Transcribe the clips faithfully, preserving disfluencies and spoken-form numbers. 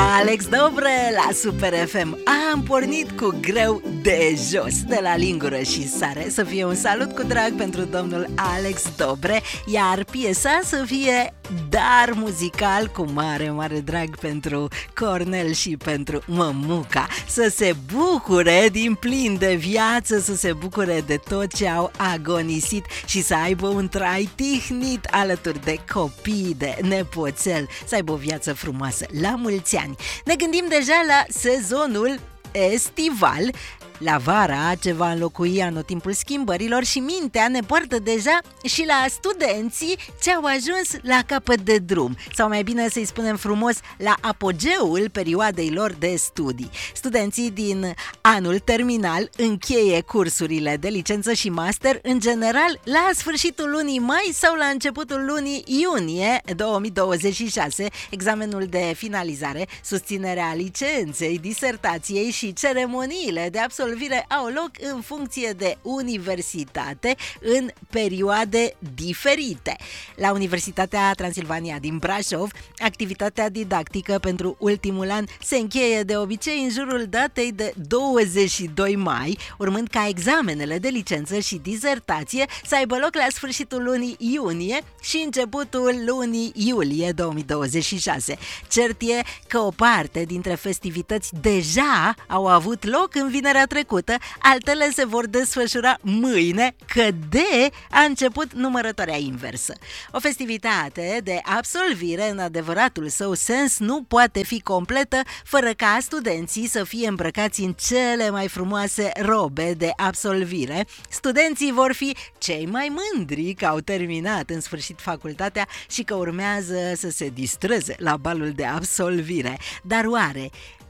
Alex Dobre la Super F M. Am pornit cu greu de jos, de la lingură și sare. Să fie un salut cu drag pentru domnul Alex Dobre, iar piesa să fie dar muzical cu mare, mare drag pentru Cornel și pentru mămuca. Să se bucure din plin de viață, să se bucure de tot ce au agonisit și să aibă un trai tihnit alături de copii, de nepoțel, să aibă o viață frumoasă. La mulți ani! Ne gândim deja la sezonul estival. La vara ce va înlocui anotimpul schimbărilor și mintea ne poartă deja și la studenții ce au ajuns la capăt de drum, sau mai bine să-i spunem frumos, la apogeul perioadei lor de studii. Studenții din anul terminal încheie cursurile de licență și master în general la sfârșitul lunii mai sau la începutul lunii iunie două mii douăzeci și șase. Examenul de finalizare, susținerea licenței, disertației și ceremoniile de absolvire au loc în funcție de universitate în perioade diferite. La Universitatea Transilvania din Brașov, activitatea didactică pentru ultimul an se încheie de obicei în jurul datei de douăzeci și doi mai, urmând ca examenele de licență și dizertație să aibă loc la sfârșitul lunii iunie și începutul lunii iulie două mii douăzeci și șase. Cert e că o parte dintre festivități deja au avut loc în vinerea trecută, altele se vor desfășura mâine, că de a început numărătoarea inversă. O festivitate de absolvire în adevăratul său sens nu poate fi completă fără ca studenții să fie îmbrăcați în cele mai frumoase robe de absolvire. Studenții vor fi cei mai mândri că au terminat în sfârșit facultatea și că urmează să se distreze la balul de absolvire. Dar oare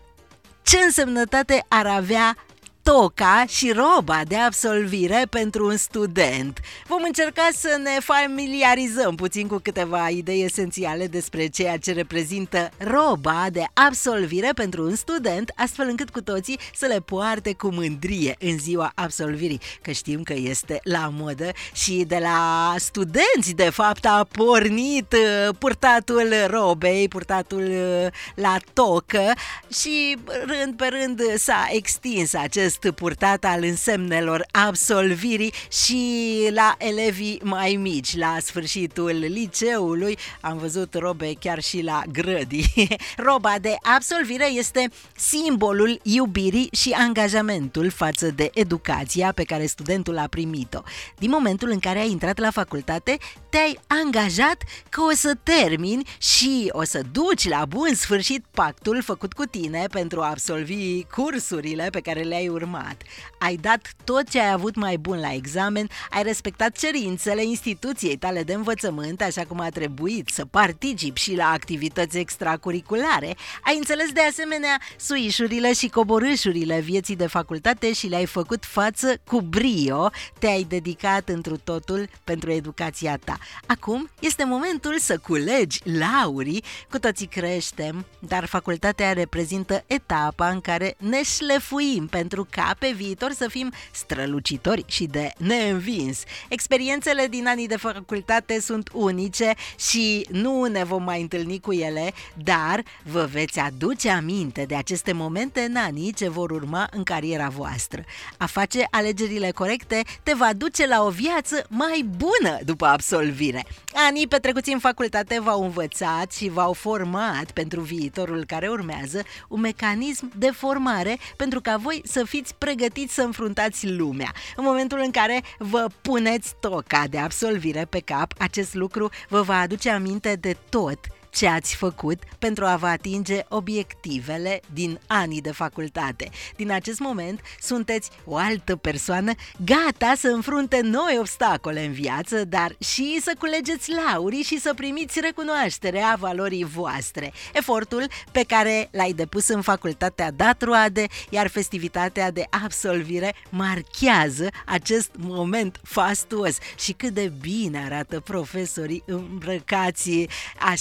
ce însemnătate ar avea toca și roba de absolvire pentru un student? Vom încerca să ne familiarizăm puțin cu câteva idei esențiale despre ceea ce reprezintă roba de absolvire pentru un student, astfel încât cu toții să le poarte cu mândrie în ziua absolvirii, că știm că este la modă și de la studenți, de fapt, a pornit purtatul robei, purtatul la tocă și rând pe rând s-a extins acest purtat al însemnelor absolvirii și la elevii mai mici. La sfârșitul liceului am văzut robe chiar și la grădii. Roba de absolvire este simbolul iubirii și angajamentul față de educația pe care studentul a primit-o. Din momentul în care ai intrat la facultate, te-ai angajat că o să termini și o să duci la bun sfârșit pactul făcut cu tine pentru a absolvi cursurile pe care le-ai urmat. Ai dat tot ce ai avut mai bun la examen, ai respectat cerințele instituției tale de învățământ așa cum a trebuit, să participi și la activități extracurriculare, ai înțeles de asemenea suișurile și coborâșurile vieții de facultate și le-ai făcut față cu brio, te-ai dedicat întru totul pentru educația ta. Acum este momentul să culegi laurii, cu toții creștem, dar facultatea reprezintă etapa în care ne șlefuim pentru ca pe viitor să fim strălucitori și de neînvins. Experiențele din anii de facultate sunt unice și nu ne vom mai întâlni cu ele, dar vă veți aduce aminte de aceste momente în anii ce vor urma în cariera voastră. A face alegerile corecte te va duce la o viață mai bună după absolvire. Anii petrecuți în facultate v-au învățat și v-au format pentru viitorul care urmează un mecanism de formare pentru ca voi să fiți pregătiți să înfruntați lumea. În momentul în care vă puneți toca de absolvire pe cap, acest lucru vă va aduce aminte de tot ce ați făcut pentru a vă atinge obiectivele din anii de facultate. Din acest moment sunteți o altă persoană gata să înfrunte noi obstacole în viață, dar și să culegeți laurii și să primiți recunoașterea valorii voastre. Efortul pe care l-ai depus în facultate a dat roade, iar festivitatea de absolvire marchează acest moment fastuos. Și cât de bine arată profesorii îmbrăcați așa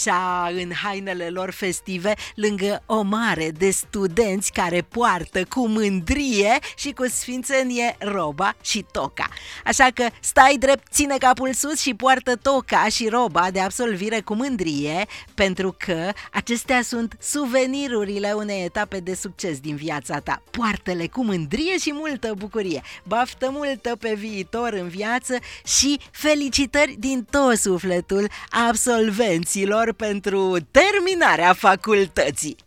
așa în hainele lor festive lângă o mare de studenți care poartă cu mândrie și cu sfințenie roba și toca. Așa că stai drept, ține capul sus și poartă toca și roba de absolvire cu mândrie, pentru că acestea sunt suvenirurile unei etape de succes din viața ta. Poartă-le cu mândrie și multă bucurie. Baftă multă pe viitor în viață și felicitări din tot sufletul absolvenților pentru terminarea facultății.